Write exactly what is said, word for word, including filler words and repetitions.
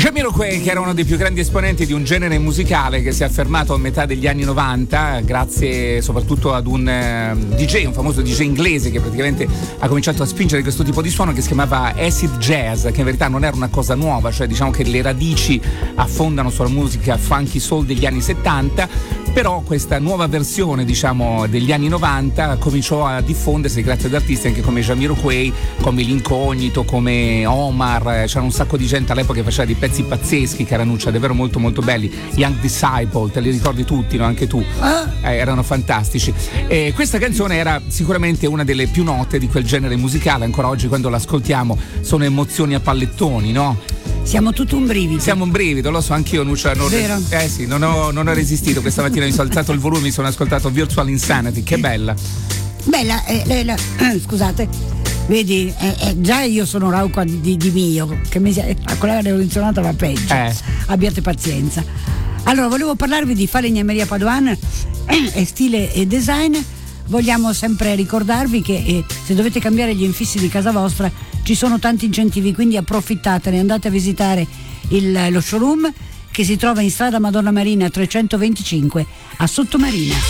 Jamiroquai, che era uno dei più grandi esponenti di un genere musicale che si è affermato a metà degli anni novanta, grazie soprattutto ad un uh, D J, un famoso D J inglese che praticamente ha cominciato a spingere questo tipo di suono che si chiamava acid jazz, che in verità non era una cosa nuova, cioè diciamo che le radici affondano sulla musica funky soul degli anni settanta, però questa nuova versione diciamo degli anni novanta cominciò a diffondersi grazie ad artisti anche come Jamiroquai, come L'Incognito, come Omar. C'era un sacco di gente all'epoca che faceva dei pezzi pazzeschi, Caranuccia, davvero molto molto belli. Young Disciple, te li ricordi tutti, no? Anche tu, eh, erano fantastici. E questa canzone era sicuramente una delle più note di quel genere musicale. Ancora oggi quando l'ascoltiamo sono emozioni a pallettoni, no? Siamo tutto un brivido. Siamo un brivido, lo so, anch'io Nuccia, non, Vero? Eh sì, non ho, non ho resistito. Questa mattina mi sono alzato il volume, mi sono ascoltato Virtual Insanity, che bella. Bella, eh, eh, la, eh, scusate, vedi, eh, eh, già io sono rauca di, di mio, che mi, a quella che avevo intonata va peggio. Eh. Abbiate pazienza. Allora, volevo parlarvi di Falegnameria Padoan eh, e stile e design. Vogliamo sempre ricordarvi che eh, se dovete cambiare gli infissi di casa vostra ci sono tanti incentivi, quindi approfittatene, andate a visitare il, lo showroom che si trova in strada Madonna Marina trecentoventicinque a Sottomarina.